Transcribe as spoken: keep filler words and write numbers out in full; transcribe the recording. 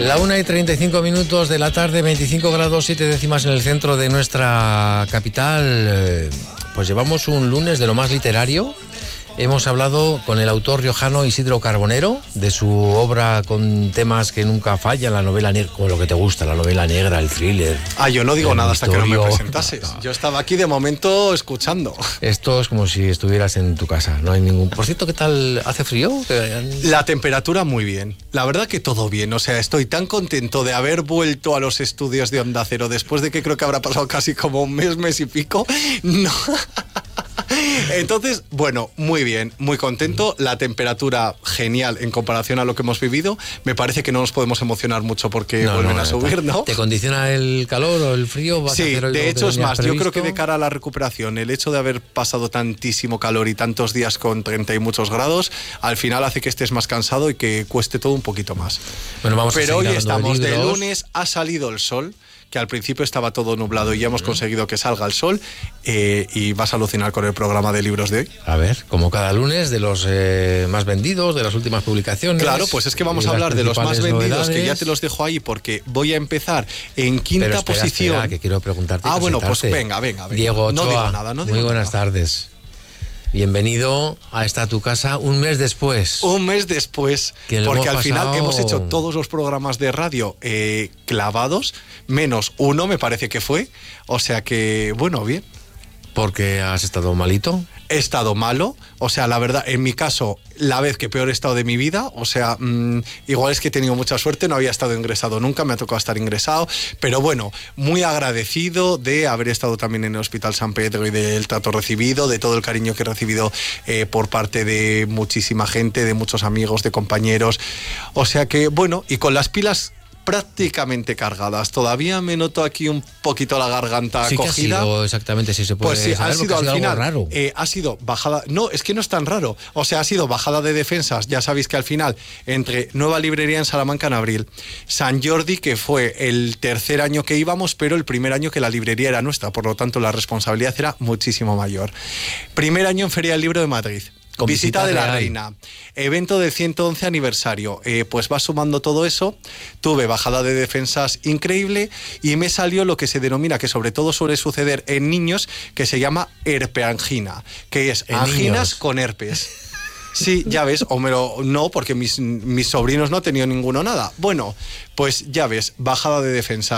La una y treinta y cinco minutos de la tarde, veinticinco grados siete décimas en el centro de nuestra capital. Pues llevamos un lunes de lo más literario. Hemos hablado con el autor riojano Isidro Carbonero de su obra con temas que nunca fallan, la novela negra, como lo que te gusta, la novela negra, el thriller. Ah, yo no digo nada hasta que no me presentases. No, no. Yo estaba aquí de momento escuchando. Esto es como si estuvieras en tu casa, no hay ningún... Por cierto, ¿qué tal? ¿Hace frío? La temperatura muy bien. La verdad que todo bien. O sea, estoy tan contento de haber vuelto a los estudios de Onda Cero después de que creo que habrá pasado casi como un mes, mes y pico. No... Entonces, bueno, muy bien, muy contento. La temperatura genial en comparación a lo que hemos vivido. Me parece que no nos podemos emocionar mucho porque no, vuelven no, a subir, ¿no? ¿Te condiciona el calor o el frío? ¿Vas Sí, a hacer de hecho es más, previsto? yo creo que de cara a la recuperación, el hecho de haber pasado tantísimo calor y tantos días con treinta y muchos grados, al final hace que estés más cansado y que cueste todo un poquito más. Bueno, vamos Pero a hoy seguir estamos de, de libros. lunes, ha salido el sol, que al principio estaba todo nublado y ya hemos conseguido que salga el sol, eh, y vas a alucinar con el programa de libros de hoy. A ver, como cada lunes, de los eh, más vendidos, de las últimas publicaciones. Claro, pues es que vamos a hablar de los más vendidos, novedades. Que ya te los dejo ahí porque voy a empezar en quinta Pero espera, posición. Espera, que quiero preguntarte. Ah, bueno, pues venga, venga, venga. Diego Ochoa, no digo nada, no digo muy buenas nada. tardes. Bienvenido a esta tu casa un mes después. Un mes después, porque al pasado... final hemos hecho todos los programas de radio eh, clavados, menos uno me parece que fue, o sea que, bueno, bien. ¿Porque has estado malito? He estado malo, o sea, la verdad, en mi caso, la vez que peor he estado de mi vida, o sea, mmm, igual es que he tenido mucha suerte, no había estado ingresado nunca, me ha tocado estar ingresado, pero bueno, muy agradecido de haber estado también en el Hospital San Pedro y del trato recibido, de todo el cariño que he recibido eh, por parte de muchísima gente, de muchos amigos, de compañeros, o sea que, bueno, y con las pilas prácticamente cargadas. Todavía me noto aquí un poquito la garganta sí cogida. Que ha sido exactamente, si se puede pues sí, saber, ha sido ha sido al final, raro. Eh, ha sido bajada, no, es que no es tan raro, o sea, ha sido bajada de defensas, ya sabéis que al final, entre Nueva Librería en Salamanca en abril, San Jordi, que fue el tercer año que íbamos, pero el primer año que la librería era nuestra, por lo tanto la responsabilidad era muchísimo mayor. Primer año en Feria del Libro de Madrid. Con visita, visita de la real. Reina, evento del ciento once aniversario, eh, pues va sumando todo eso, tuve bajada de defensas increíble y me salió lo que se denomina, que sobre todo suele suceder en niños, que se llama herpeangina, que es en anginas niños. Con herpes. Sí, ya ves, o me lo, no, porque mis, mis sobrinos no tenían ninguno nada. Bueno, pues ya ves, bajada de defensas.